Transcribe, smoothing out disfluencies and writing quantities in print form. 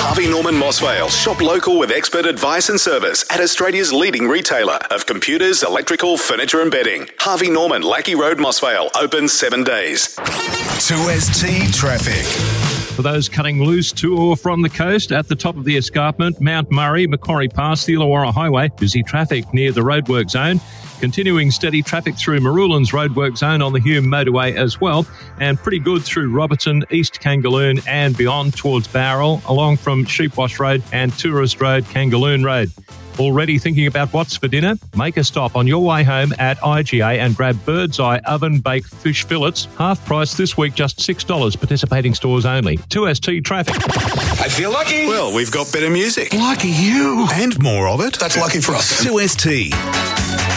Harvey Norman Mossvale. Shop local with expert advice and service at Australia's leading retailer of computers, electrical, furniture and bedding. Harvey Norman, Lackey Road, Mossvale. Open 7 days. 2ST Traffic. For those cutting loose to or from the coast, at the top of the escarpment, Mount Murray, Macquarie Pass, the Illawarra Highway, busy traffic near the roadwork zone. Continuing steady traffic through Marulan's roadwork zone on the Hume motorway as well, and pretty good through Robertson, East Kangaloon and beyond towards Bowral, along from Sheepwash Road and Tourist Road, Kangaloon Road. Already thinking about what's for dinner? Make a stop on your way home at IGA and grab Bird's Eye oven-baked fish fillets. Half price this week, just $6. Participating stores only. 2ST Traffic. I feel lucky. Well, we've got better music. Lucky you. And more of it. That's lucky for us. 2ST.